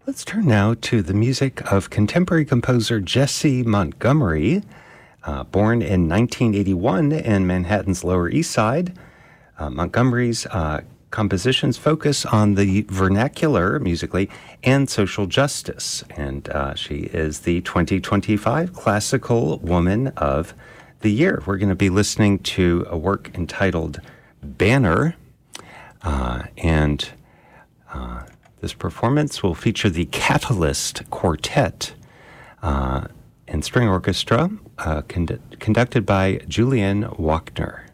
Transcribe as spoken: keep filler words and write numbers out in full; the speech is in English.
Let's turn now to the music of contemporary composer Jessie Montgomery, uh, born in nineteen eighty-one in Manhattan's Lower East Side. Uh, Montgomery's uh, compositions focus on the vernacular, musically, and social justice. And uh, she is the twenty twenty-five Classical Woman of the Year. We're going to be listening to a work entitled Banner. Uh, and uh, this performance will feature the Catalyst Quartet uh, and String Orchestra, uh, con- conducted by Julian Wachner.